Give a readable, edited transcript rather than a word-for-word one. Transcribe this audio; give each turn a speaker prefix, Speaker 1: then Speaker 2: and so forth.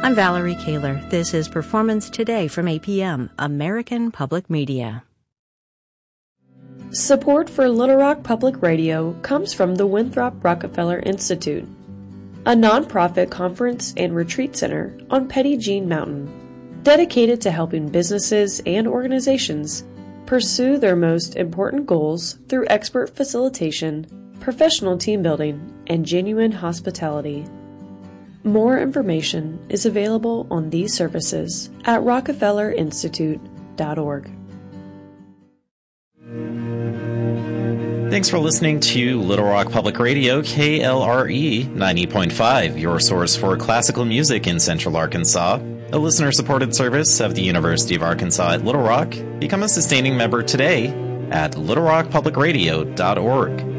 Speaker 1: I'm Valerie Kaler. This is Performance Today from APM, American Public Media.
Speaker 2: Support for Little Rock Public Radio comes from the Winthrop Rockefeller Institute, a nonprofit conference and retreat center on Petit Jean Mountain, dedicated to helping businesses and organizations pursue their most important goals through expert facilitation, professional team building, and genuine hospitality. More information is available on these services at rockefellerinstitute.org.
Speaker 3: Thanks for listening to Little Rock Public Radio, KLRE 90.5, your source for classical music in Central Arkansas, a listener-supported service of the University of Arkansas at Little Rock. Become a sustaining member today at littlerockpublicradio.org.